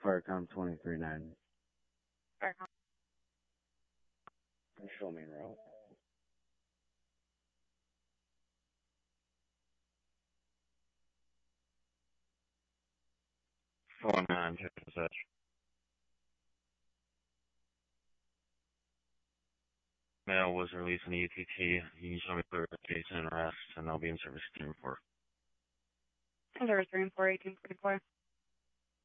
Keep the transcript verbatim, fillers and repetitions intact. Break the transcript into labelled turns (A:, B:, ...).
A: Firecom twenty-three nine.
B: Firecom.
A: Show me route. Four nine, check the search. Mail was released in the U T T. You can show me clarification and arrest, and I'll be in service team four.
B: Service three and four, eighteen forty-four.